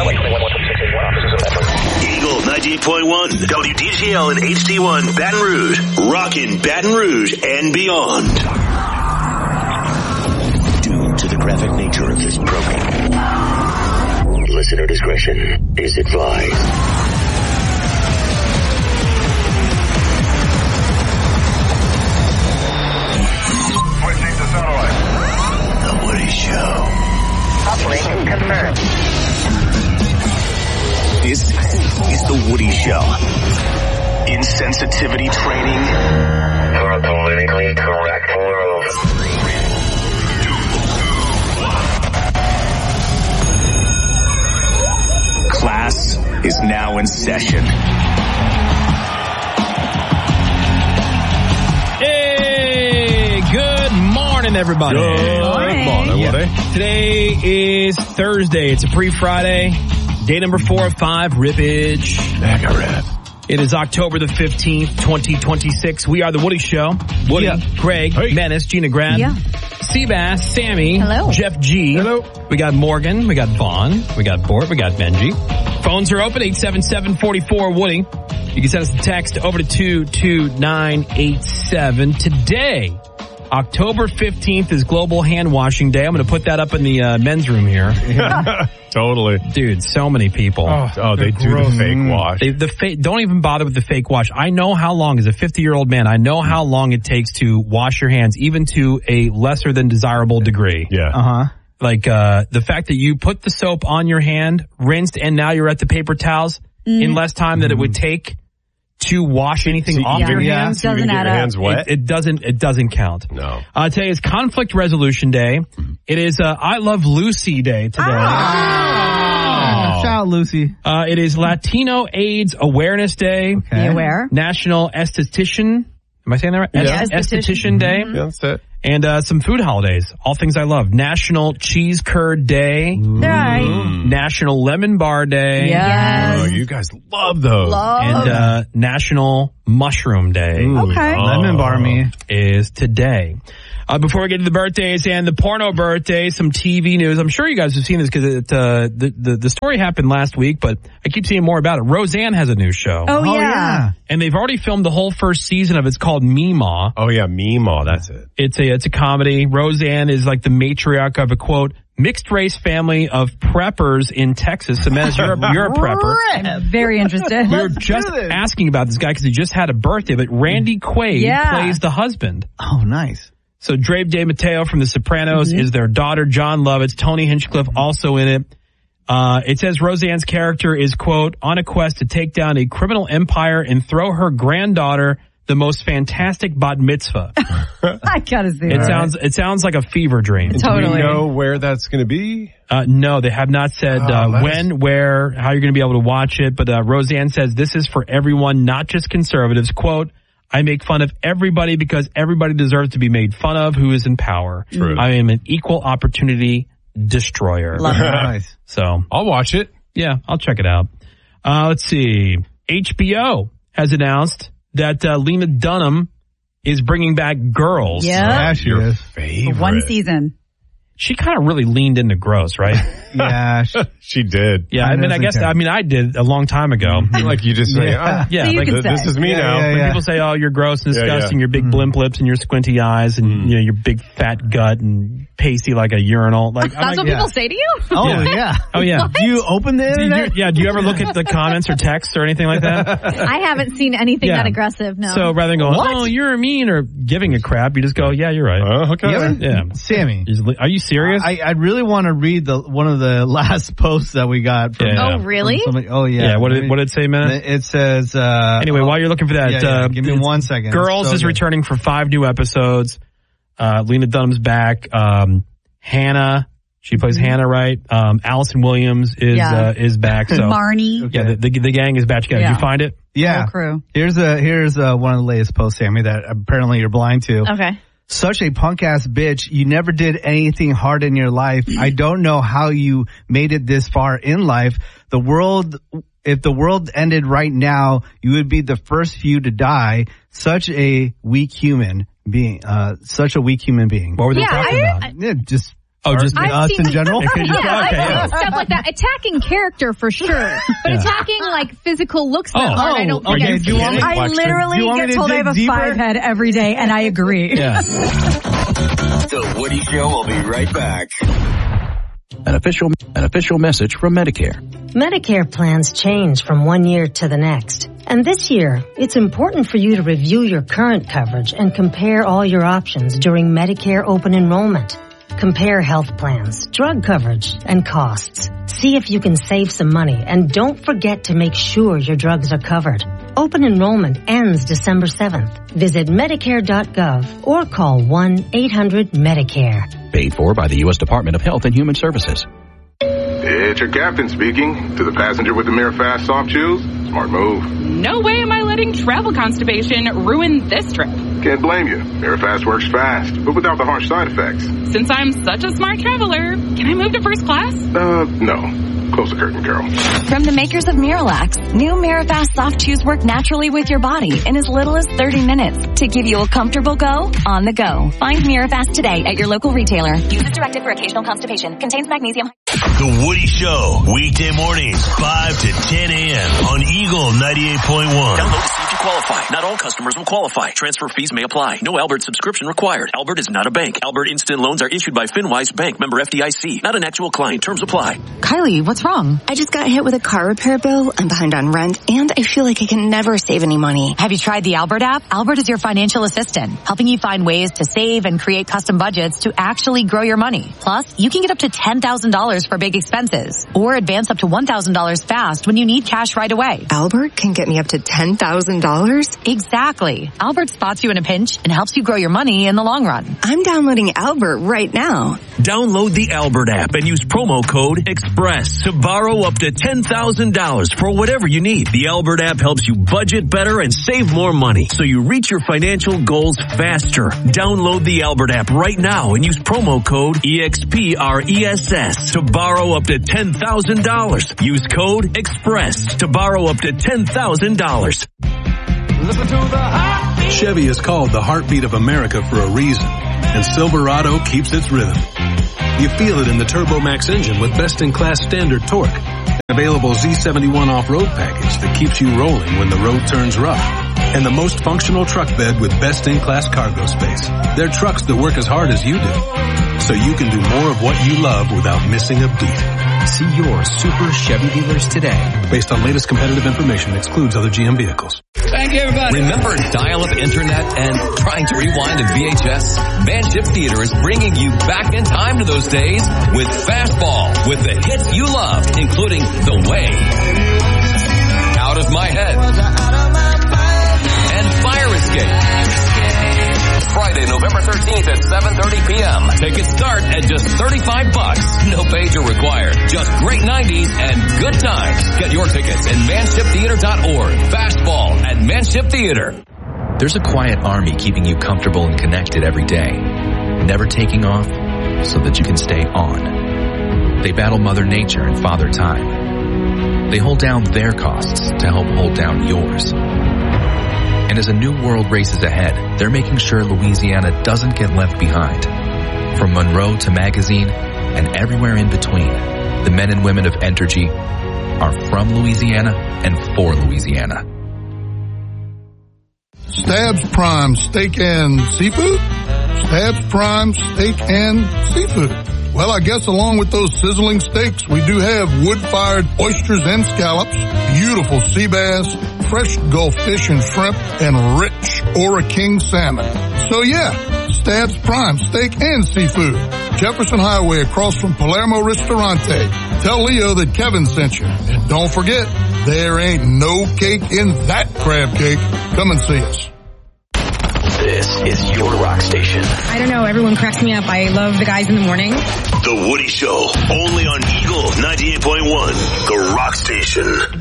Eagle 98.1, WDGL and HD1, Baton Rouge, rockin' Baton Rouge and beyond. Due to the graphic nature of this program, listener discretion is advised. Switching to satellite. The Woody Show. Uplink confirmed. This is The Woody Show. Insensitivity training For a politically correct world. Class is now in session. Hey, good morning, everybody. Good morning, Woody. Today is Thursday. It's a pre-Friday. Day number 4 of 5, Rippage. Mega Rip. It is October the 15th, 2026. We are The Woody Show. Woody, Greg, Menace, Gina Grad, Seabass, Sammy, hello. Jeff G. Hello. We got Morgan, we got Vaughn, we got Bort, we got Benji. Phones are open, 877-44-WOODY. You can send us a text over to 22987. Today, October 15th is Global Hand Washing Day. I'm going to put that up in the men's room here. Totally. Dude, so many people. Oh, they do the fake wash. Don't even bother with the fake wash. I know how long, as a 50-year-old man, I know how long it takes to wash your hands, even to a lesser than desirable degree. Yeah. Like, the fact that you put the soap on your hand, rinsed, and now you're at the paper towels in less time than it would take to wash anything off your hands. Doesn't add up. Hands wet? It doesn't count. No. Today is Conflict Resolution Day. It is I Love Lucy Day today. Shout out, Lucy. It is Latino AIDS Awareness Day. Be aware. National Esthetician. Am I saying that right? Yeah. Esthetician Day. Yeah, that's it. And some food holidays. All things I love. National Cheese Curd Day. Right. National Lemon Bar Day. Yes. Oh, you guys love those. And National Mushroom Day. Okay. Lemon bar me. Is today. Before we get to the birthdays and the porno birthdays, some TV news. I'm sure you guys have seen this because the story happened last week, but I keep seeing more about it. Roseanne has a new show. Oh, yeah. And they've already filmed the whole first season of it. It's called Meemaw. Oh, yeah, Meemaw, that's it. It's a comedy. Roseanne is like the matriarch of a, quote, mixed race family of preppers in Texas. So, Menace, you're a prepper. I'm very interested. We were just asking about this guy because he just had a birthday, but Randy Quaid plays the husband. Oh, nice. So Dave DeMatteo from The Sopranos is their daughter. John Lovitz, Tony Hinchcliffe also in it. It says Roseanne's character is, quote, on a quest to take down a criminal empire and throw her granddaughter the most fantastic bat mitzvah. I gotta see It sounds like a fever dream. Totally. Do we know where that's going to be? No, they have not said when, where, how you're going to be able to watch it. But Roseanne says this is for everyone, not just conservatives. Quote, I make fun of everybody because everybody deserves to be made fun of who is in power. True. I am an equal opportunity destroyer. Love it. Nice. So, I'll watch it. yeah, I'll check it out. Let's see. HBO has announced that Lena Dunham is bringing back Girls. Yeah. She Your is. favorite. One season. She kind of really leaned into gross, right? Yeah. She did. Yeah, I mean, I did a long time ago. Like you just say, Yeah, So you like can this say. is me now. when people say, "Oh, you're gross and disgusting," your big blimp lips and your squinty eyes, and you know your big fat gut and pasty like a urinal. Like That's what people say to you? Oh, Yeah. yeah. Oh yeah. Do you open the internet? Do you ever look at the comments or texts or anything like that? I haven't seen anything Yeah. that aggressive, no. So rather than going, "Oh, you're mean," or giving a crap, you just go, "Yeah, you're right." Okay. Yeah. Sammy. Are you serious? I really want to read one of the last posts that we got from. Yeah. Oh, really? from somebody. Oh, yeah. Yeah. What did it say, man? It says. Anyway, while you're looking for that, give me 1 second. Girls So is good. returning for 5 new episodes. Lena Dunham's back. Hannah, she plays Hannah, right? Allison Williams is back. So Marnie. yeah, the gang is back together. Did Yeah. you find it? Yeah. Whole crew. Here's one of the latest posts, Sammy, that apparently you're blind to. Okay. Such a punk ass bitch. You never did anything hard in your life. I don't know how you made it this far in life. If the world ended right now, you would be the first few to die. Such a weak human being. What were they talking about? Yeah, just Oh, just I've us in general? Okay, yeah. stuff like that. Attacking character for sure, but attacking like physical looks that hard, I don't think okay. I've Do you seen want it. me- I literally Do you want me get to told I dig have a deeper? 5 head every day, and I agree. Yeah. The Woody Show will be right back. An official message from Medicare. Medicare plans change from one year to the next. And this year, it's important for you to review your current coverage and compare all your options during Medicare open enrollment. Compare health plans, drug coverage, and costs. See if you can save some money, and don't forget to make sure your drugs are covered. Open enrollment ends December 7th. Visit Medicare.gov or call 1-800-MEDICARE. Paid for by the U.S. Department of Health and Human Services. It's your captain speaking. To the passenger with the Mirafast soft chews, smart move. No way am I letting travel constipation ruin this trip. Can't blame you. Mirafast works fast, but without the harsh side effects. Since I'm such a smart traveler, can I move to first class? No. Close the curtain, Carol. From the makers of Miralax, new Mirafast soft chews work naturally with your body in as little as 30 minutes to give you a comfortable go on the go. Find Mirafast today at your local retailer. Use as directed for occasional constipation. Contains magnesium. The Woody Show, weekday mornings, 5 to 10 a.m. on Eagle 98.1. Download to see if you qualify. Not all customers will qualify. Transfer fees may apply. No Albert subscription required. Albert is not a bank. Albert Instant Loans are issued by FinWise Bank, member FDIC. Not an actual client. Terms apply. Kylie, what's wrong? I just got hit with a car repair bill. I'm behind on rent, and I feel like I can never save any money. Have you tried the Albert app? Albert is your financial assistant, helping you find ways to save and create custom budgets to actually grow your money. Plus, you can get up to $10,000 for big expenses, or advance up to $1,000 fast when you need cash right away. Albert can get me up to $10,000? Exactly. Albert spots you in a pinch and helps you grow your money in the long run. I'm downloading Albert right now. Download the Albert app and use promo code EXPRESS to borrow up to $10,000 for whatever you need. The Albert app helps you budget better and save more money so you reach your financial goals faster. Download the Albert app right now and use promo code EXPRESS to borrow up to $10,000. Use code EXPRESS to borrow up to $10,000. Chevy is called the heartbeat of America for a reason, and Silverado keeps its rhythm. You feel it in the TurboMax engine with best-in-class standard torque. Available Z71 off-road package that keeps you rolling when the road turns rough. And the most functional truck bed with best-in-class cargo space. They're trucks that work as hard as you do, so you can do more of what you love without missing a beat. See your Super Chevy dealers today. Based on latest competitive information, excludes other GM vehicles. Thank you, everybody. Remember dial-up internet and trying to rewind a VHS? Manship Theater is bringing you back in time to those days with Fastball, with the hits you loved, including The Way, Out of My Head, and Fire Escape. Friday, November 13th at 7:30 p.m. Tickets start at just $35. No pager required. Just great 90s and good times. Get your tickets at manshiptheater.org. Fastball at Manship Theater. There's a quiet army keeping you comfortable and connected every day, never taking off so that you can stay on. They battle Mother Nature and Father Time. They hold down their costs to help hold down yours. And as a new world races ahead, they're making sure Louisiana doesn't get left behind. From Monroe to Magazine and everywhere in between, the men and women of Entergy are from Louisiana and for Louisiana. Stabs Prime Steak and Seafood? Stabs Prime Steak and Seafood. Well, I guess along with those sizzling steaks, we do have wood-fired oysters and scallops, beautiful sea bass, fresh Gulf fish and shrimp, and rich Ora King salmon. So yeah, Stabs Prime Steak and Seafood. Jefferson Highway across from Palermo Ristorante. Tell Leo that Kevin sent you. And don't forget, there ain't no cake in that crab cake. Come and see us. This is your rock station. I don't know. Everyone cracks me up. I love the guys in the morning. The Woody Show, only on Eagle 98.1, the rock station.